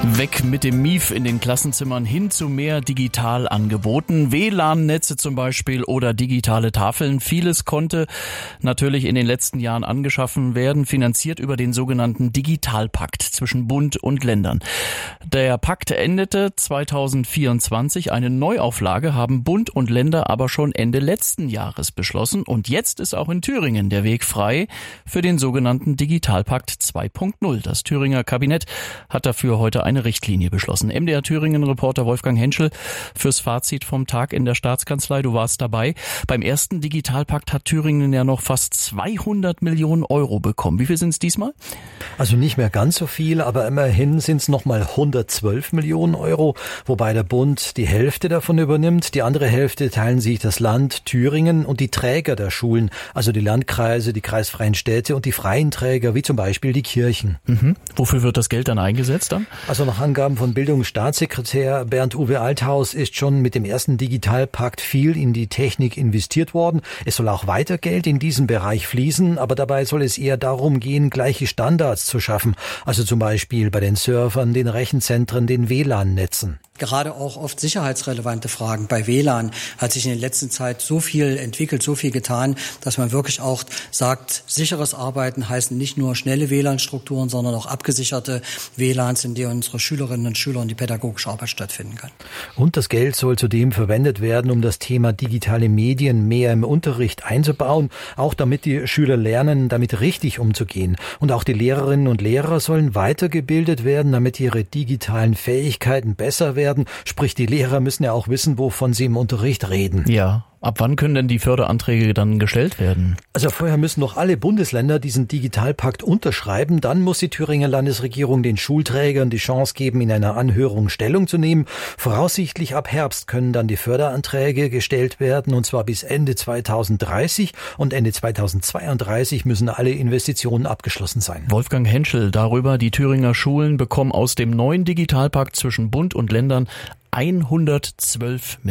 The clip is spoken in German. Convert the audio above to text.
Weg mit dem Mief in den Klassenzimmern hin zu mehr Digitalangeboten, WLAN-Netze zum Beispiel oder digitale Tafeln. Vieles konnte natürlich in den letzten Jahren angeschaffen werden, finanziert über den sogenannten Digitalpakt zwischen Bund und Ländern. Der Pakt endete 2024. Eine Neuauflage haben Bund und Länder aber schon Ende letzten Jahres beschlossen. Und jetzt ist auch in Thüringen der Weg frei für den sogenannten Digitalpakt 2.0. Das Thüringer Kabinett hat dafür heute eine Richtlinie beschlossen. MDR Thüringen-Reporter Wolfgang Henschel fürs Fazit vom Tag in der Staatskanzlei. Du warst dabei. Beim ersten Digitalpakt hat Thüringen ja noch fast 200 Millionen Euro bekommen. Wie viel sind es diesmal? Also nicht mehr ganz so viel, aber immerhin sind es nochmal 112 Millionen Euro, wobei der Bund die Hälfte davon übernimmt. Die andere Hälfte teilen sich das Land Thüringen und die Träger der Schulen, also die Landkreise, die kreisfreien Städte und die freien Träger, wie zum Beispiel die Kirchen. Wofür wird das Geld dann eingesetzt dann? Also nach Angaben von Bildungsstaatssekretär Bernd-Uwe Althaus ist schon mit dem ersten Digitalpakt viel in die Technik investiert worden. Es soll auch weiter Geld in diesem Bereich fließen, aber dabei soll es eher darum gehen, gleiche Standards zu schaffen. Also zum Beispiel bei den Servern, den Rechenzentren, den WLAN-Netzen. Gerade auch oft sicherheitsrelevante Fragen. Bei WLAN hat sich in der letzten Zeit so viel entwickelt, so viel getan, dass man wirklich auch sagt, sicheres Arbeiten heißen nicht nur schnelle WLAN-Strukturen, sondern auch abgesicherte WLANs, in denen unsere Schülerinnen und Schüler und die pädagogische Arbeit stattfinden kann. Und das Geld soll zudem verwendet werden, um das Thema digitale Medien mehr im Unterricht einzubauen, auch damit die Schüler lernen, damit richtig umzugehen. Und auch die Lehrerinnen und Lehrer sollen weitergebildet werden, damit ihre digitalen Fähigkeiten besser werden. Sprich, die Lehrer müssen ja auch wissen, wovon sie im Unterricht reden. Ja. Ab wann können denn die Förderanträge dann gestellt werden? Also vorher müssen noch alle Bundesländer diesen Digitalpakt unterschreiben. Dann muss die Thüringer Landesregierung den Schulträgern die Chance geben, in einer Anhörung Stellung zu nehmen. Voraussichtlich ab Herbst können dann die Förderanträge gestellt werden, und zwar bis Ende 2030. Und Ende 2032 müssen alle Investitionen abgeschlossen sein. Wolfgang Henschel darüber, die Thüringer Schulen bekommen aus dem neuen Digitalpakt zwischen Bund und Ländern 112 Millionen.